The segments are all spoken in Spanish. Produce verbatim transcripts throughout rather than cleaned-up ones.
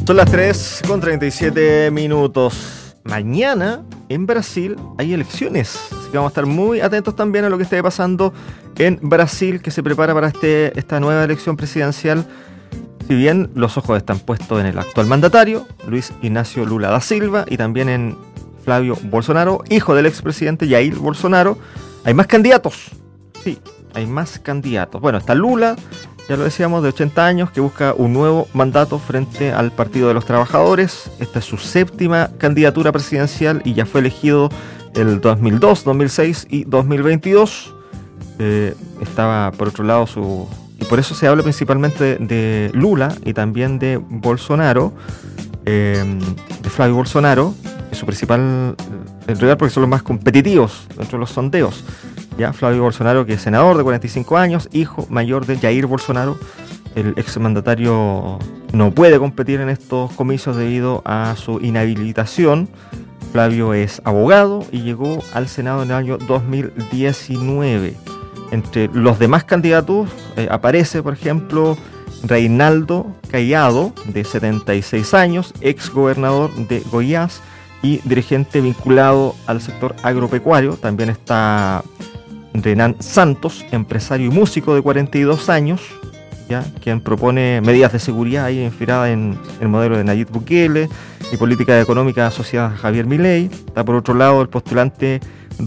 Son las tres con treinta y siete minutos. Mañana en Brasil hay elecciones, así que vamos a estar muy atentos también a lo que esté pasando en Brasil, que se prepara para este, esta nueva elección presidencial. Si bien los ojos están puestos en el actual mandatario, Luis Inácio Lula da Silva, y también en Flavio Bolsonaro, hijo del expresidente Jair Bolsonaro, hay más candidatos. Sí, hay más candidatos. Bueno, está Lula, ya lo decíamos, de ochenta años, que busca un nuevo mandato frente al Partido de los Trabajadores. Esta es su séptima candidatura presidencial y ya fue elegido el dos mil dos, dos mil seis y dos mil veintidós. Eh, estaba, por otro lado, su... Y por eso se habla principalmente de Lula y también de Bolsonaro, eh, de Flavio Bolsonaro, que es su principal rival porque son los más competitivos dentro de los sondeos. Ya, Flavio Bolsonaro, que es senador de cuarenta y cinco años, hijo mayor de Jair Bolsonaro. El exmandatario no puede competir en estos comicios debido a su inhabilitación. Flavio es abogado y llegó al Senado en el año dos mil diecinueve. Entre los demás candidatos eh, aparece, por ejemplo, Reinaldo Caiado, de setenta y seis años, ex gobernador de Goiás y dirigente vinculado al sector agropecuario. También está Renan Santos, empresario y músico de cuarenta y dos años, ¿ya?, quien propone medidas de seguridad ahí inspiradas en el modelo de Nayib Bukele y política económica asociada a Javier Milei. Está por otro lado el postulante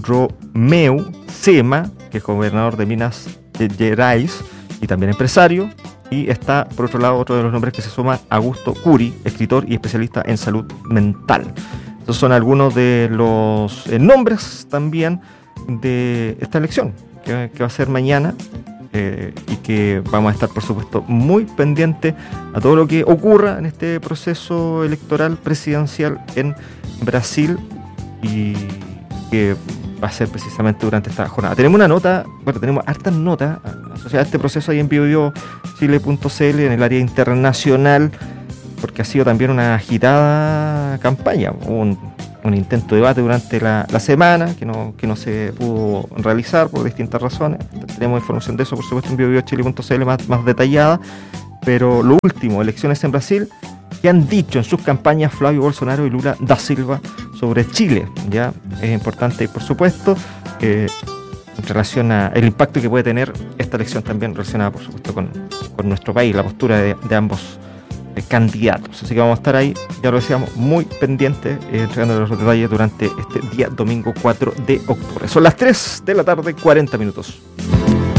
Romeu Zema, que es gobernador de Minas Gerais y también empresario. Y está por otro lado otro de los nombres que se suma, Augusto Curi, escritor y especialista en salud mental. Estos son algunos de los eh, nombres también de esta elección que, que va a ser mañana, eh, y que vamos a estar, por supuesto, muy pendientes a todo lo que ocurra en este proceso electoral presidencial en Brasil, y que va a ser precisamente durante esta jornada. Tenemos una nota, bueno, tenemos hartas notas asociadas a este proceso ahí en bio bio chile punto c l en el área internacional, porque ha sido también una agitada campaña. Hubo un, un intento de debate durante la, la semana que no, que no se pudo realizar por distintas razones. Tenemos información de eso, por supuesto, en bio bio chile punto c l más, más detallada. Pero lo último, elecciones en Brasil, que han dicho en sus campañas Flavio Bolsonaro y Lula da Silva sobre Chile. Ya es importante, por supuesto, eh, en relación a el impacto que puede tener esta elección, también relacionada, por supuesto, con, con nuestro país, la postura de, de ambos eh, candidatos. Así que vamos a estar ahí, ya lo decíamos, muy pendientes, eh, entregando los detalles durante este día domingo cuatro de octubre. Son las tres de la tarde, cuarenta minutos.